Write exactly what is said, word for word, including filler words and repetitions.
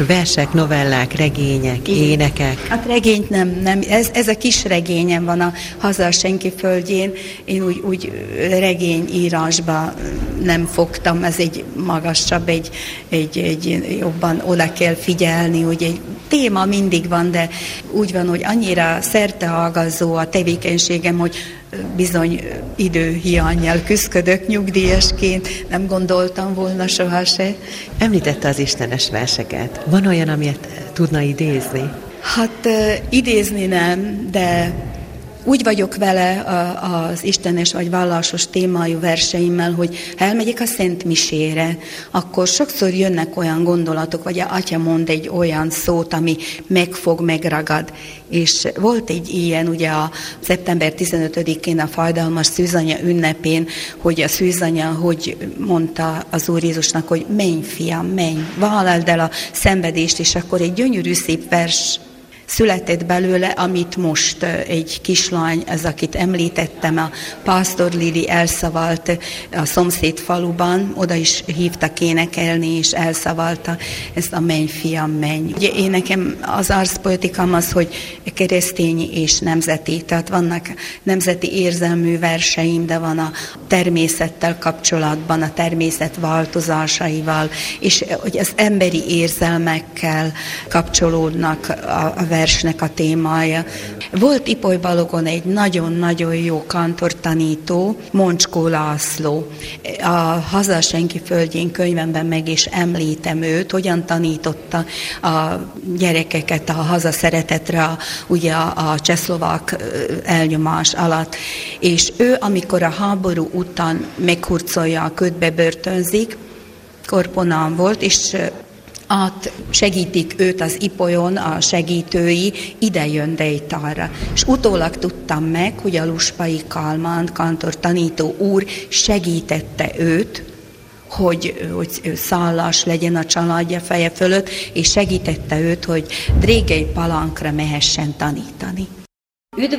Versek, novellák, regények, igen. Énekek? Hát regényt nem, nem. Ez, ez a kis regényem van a Haza a senki földjén. Én úgy, úgy regényírásba nem fogtam, ez egy magasabb, egy, egy, egy jobban oda kell figyelni, úgy egy téma mindig van, de úgy van, hogy annyira szerteágazó a tevékenységem, hogy bizony időhiánnyal küszködök nyugdíjasként, nem gondoltam volna soha se. Említette az istenes verseket. Van olyan, amit tudna idézni? Hát idézni nem, de úgy vagyok vele az istenes vagy vallásos témájú verseimmel, hogy ha elmegyek a Szent Misére, akkor sokszor jönnek olyan gondolatok, vagy a atya mond egy olyan szót, ami megfog, megragad. És volt egy ilyen, ugye a szeptember tizenötödikén a fájdalmas szűzanya ünnepén, hogy a szűzanya, hogy mondta az Úr Jézusnak, hogy menj, fiam, menj, vállald el a szenvedést, és akkor egy gyönyörű szép vers született belőle, amit most egy kislány, ez akit említettem, a Pásztor Lili elszavalt a szomszéd faluban, oda is hívtak énekelni, és elszavalta ezt a menj, fiam, menj. Ugye én nekem az arszpoetikám az, hogy keresztény és nemzeti, tehát vannak nemzeti érzelmű verseim, de van a természettel kapcsolatban, a természet változásaival, és hogy az emberi érzelmekkel kapcsolódnak a, a versnek a témája. Volt Ipoly Balogon egy nagyon-nagyon jó kantortanító, Moncskó László. A Haza a senki földjén könyvemben meg is említem őt, hogyan tanította a gyerekeket a hazaszeretetre, a, ugye a, a csehszlovák elnyomás alatt. És ő, amikor a háború után meghurcolja a ködbe börtönzik, Korponán volt, és át segítik őt az Ipolyon, a segítői, ide jön Dejtára. És utólag tudtam meg, hogy a Luspai Kálmán kantor tanító úr segítette őt, hogy, hogy szállás legyen a családja feje fölött, és segítette őt, hogy Drégei Palankra mehessen tanítani.